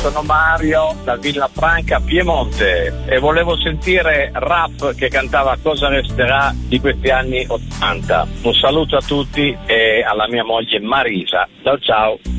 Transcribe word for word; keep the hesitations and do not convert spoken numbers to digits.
sono Mario da Villafranca, Piemonte, e volevo sentire Rap che cantava Cosa resterà di questi anni ottanta. Un saluto a tutti e alla mia moglie Marisa. Ciao ciao.